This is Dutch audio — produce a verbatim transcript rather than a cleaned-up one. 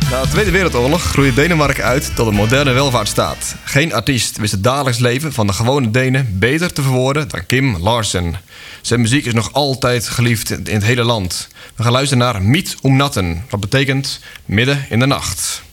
Na de Tweede Wereldoorlog groeide Denemarken uit tot een moderne welvaartsstaat. Geen artiest wist het dagelijks leven van de gewone Denen beter te verwoorden dan Kim Larsen. Zijn muziek is nog altijd geliefd in het hele land. We gaan luisteren naar Midt om Natten, wat betekent midden in de nacht.